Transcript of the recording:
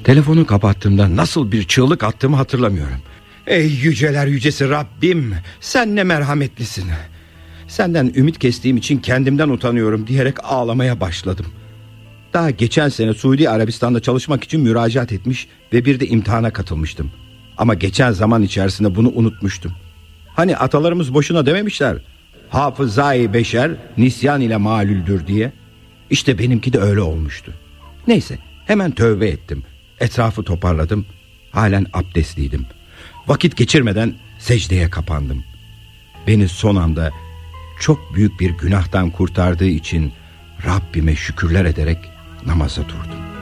Telefonu kapattığımda nasıl bir çığlık attığımı hatırlamıyorum. Ey yüceler yücesi Rabbim, sen ne merhametlisin. Senden ümit kestiğim için kendimden utanıyorum diyerek ağlamaya başladım. Daha geçen sene Suudi Arabistan'da çalışmak için müracaat etmiş ve bir de imtihana katılmıştım. Ama geçen zaman içerisinde bunu unutmuştum. Hani atalarımız boşuna dememişler, hafızayı beşer nisyan ile malüldür diye. İşte benimki de öyle olmuştu. Neyse, hemen tövbe ettim. Etrafı toparladım. Halen abdestliydim. Vakit geçirmeden secdeye kapandım. Beni son anda çok büyük bir günahtan kurtardığı için Rabbime şükürler ederek namaza durdum.